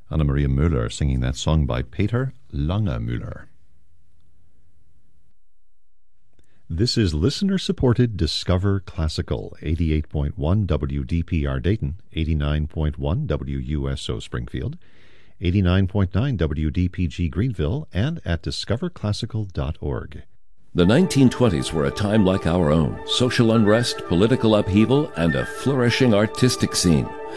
Anna Maria Müller singing that song by Peter Langemüller. This is listener-supported Discover Classical, 88.1 WDPR Dayton, 89.1 WUSO Springfield, 89.9 WDPG Greenville, and at discoverclassical.org. The 1920s were a time like our own: social unrest, political upheaval, and a flourishing artistic scene.